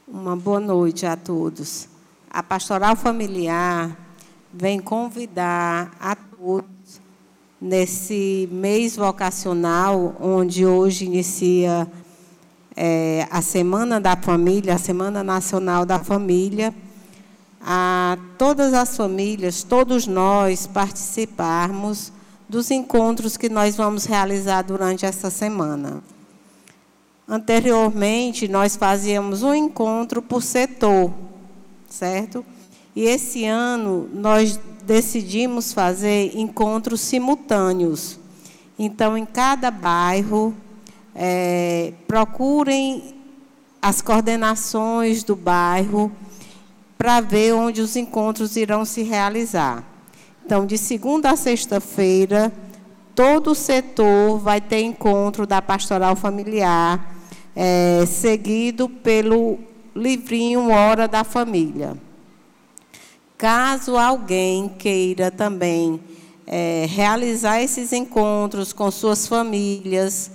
Uma boa noite a todos. A Pastoral Familiar vem convidar a todos, nesse mês vocacional, onde hoje inicia a Semana da Família, a Semana Nacional da Família, a todas as famílias, todos nós participarmos dos encontros que nós vamos realizar durante essa semana. Anteriormente, nós fazíamos um encontro por setor, certo? E esse ano, nós decidimos fazer encontros simultâneos. Então, em cada bairro, procurem as coordenações do bairro para ver onde os encontros irão se realizar. Então, de segunda a sexta-feira, todo o setor vai ter encontro da Pastoral Familiar, seguido pelo livrinho Hora da Família. Caso alguém queira também realizar esses encontros com suas famílias,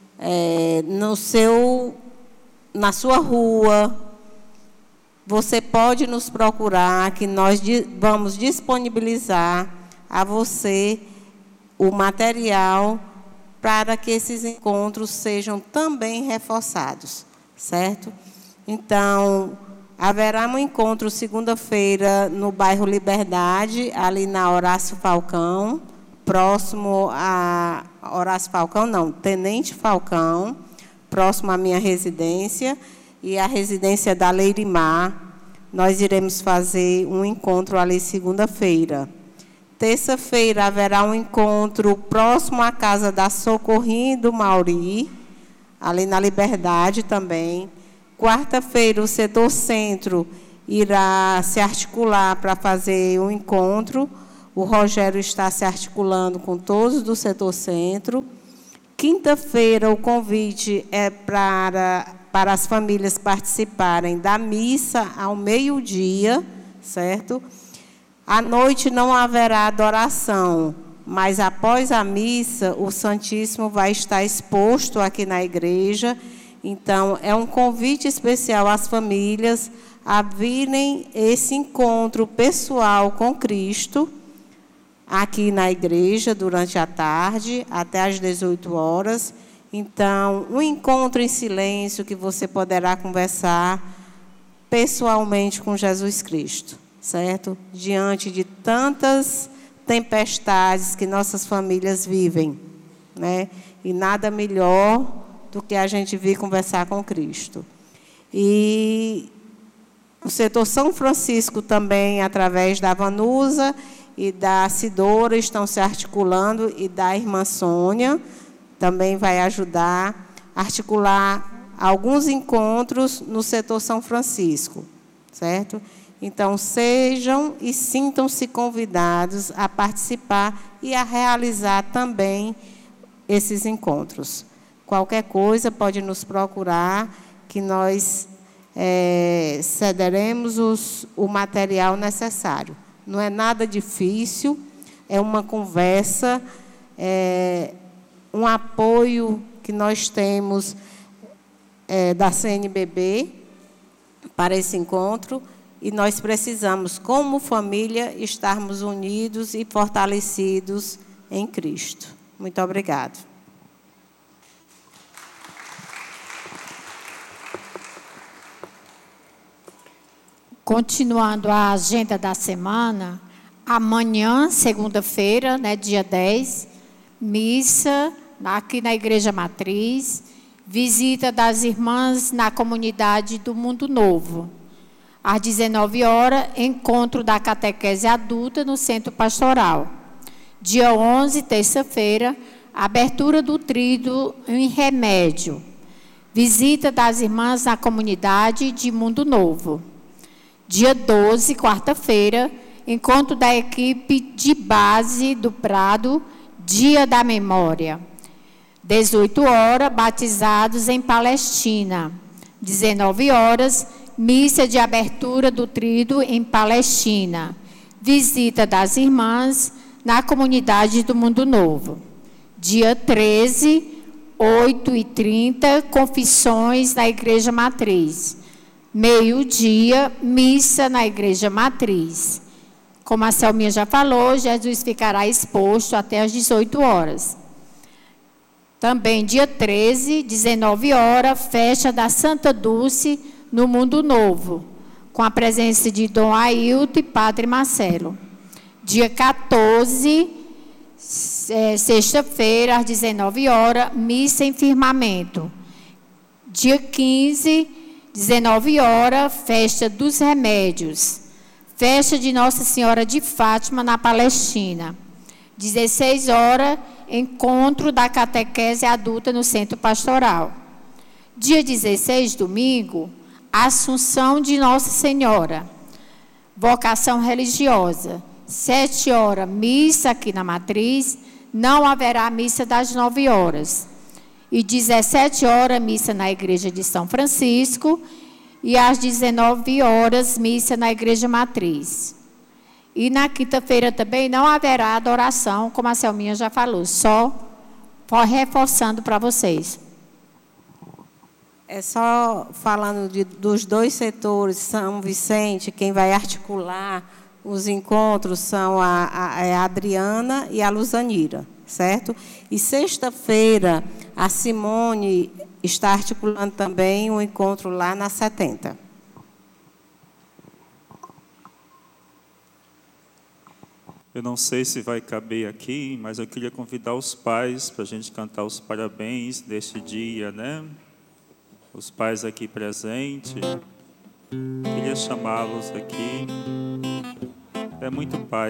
na sua rua, você pode nos procurar, que nós vamos disponibilizar a você o material para que esses encontros sejam também reforçados, certo? Então, haverá um encontro segunda-feira no bairro Liberdade, ali na Horácio Falcão, próximo a Horácio Falcão, não, Tenente Falcão, próximo à minha residência, e a residência da Leirimar. Nós iremos fazer um encontro ali segunda-feira. Terça-feira haverá um encontro próximo à casa da Socorrinha do Mauri, ali na Liberdade também. Quarta-feira, o setor centro irá se articular para fazer um encontro. O Rogério está se articulando com todos do setor centro. Quinta-feira, o convite é para as famílias participarem da missa ao meio-dia, certo? À noite não haverá adoração, mas após a missa, o Santíssimo vai estar exposto aqui na igreja. Então, é um convite especial às famílias a virem esse encontro pessoal com Cristo, aqui na igreja, durante a tarde, até às 18 horas. Então, um encontro em silêncio que você poderá conversar pessoalmente com Jesus Cristo, certo? Diante de tantas tempestades que nossas famílias vivem, né? E nada melhor do que a gente vir conversar com Cristo. E o setor São Francisco também, através da Vanusa e da Cidora, estão se articulando, e da irmã Sônia também vai ajudar a articular alguns encontros no setor São Francisco, certo? Então, sejam e sintam-se convidados a participar e a realizar também esses encontros. Qualquer coisa, pode nos procurar, que nós cederemos o material necessário. Não é nada difícil, é uma conversa, um apoio que nós temos da CNBB para esse encontro, e nós precisamos, como família, estarmos unidos e fortalecidos em Cristo. Muito obrigada. Continuando a agenda da semana, amanhã, segunda-feira, né, dia 10, missa aqui na Igreja Matriz, visita das irmãs na comunidade do Mundo Novo. Às 19 horas, encontro da catequese adulta no Centro Pastoral. Dia 11, terça-feira, abertura do tríduo em Remédio. Visita das irmãs na comunidade de Mundo Novo. Dia 12, quarta-feira, encontro da equipe de base do Prado, Dia da Memória. 18 horas, batizados em Palestina. 19 horas, missa de abertura do tríduo em Palestina. Visita das irmãs na comunidade do Mundo Novo. Dia 13, 8h30, confissões na Igreja Matriz. Meio-dia, missa na Igreja Matriz. Como a Selminha já falou, Jesus ficará exposto até às 18 horas. Também dia 13, 19 horas, festa da Santa Dulce no Mundo Novo, com a presença de Dom Ailton e Padre Marcelo. Dia 14, sexta-feira, às 19 horas, missa em firmamento. Dia 15, 19 horas, festa dos remédios. Festa de Nossa Senhora de Fátima, na Palestina. 16 horas, encontro da catequese adulta no Centro Pastoral. Dia 16, domingo, Assunção de Nossa Senhora. Vocação religiosa. 7 horas, missa aqui na Matriz. Não haverá missa das 9 horas. E 17 horas, missa na Igreja de São Francisco. E às 19 horas, missa na Igreja Matriz. E na quinta-feira também não haverá adoração, como a Selminha já falou, só reforçando para vocês. É só falando dos dois setores, São Vicente, quem vai articular os encontros são a Adriana e a Luzanira, certo? E sexta-feira, a Simone está articulando também um encontro lá na 70. Eu não sei se vai caber aqui, mas eu queria convidar os pais para a gente cantar os parabéns deste dia, né? Os pais aqui presentes. Queria chamá-los aqui. É muito pai.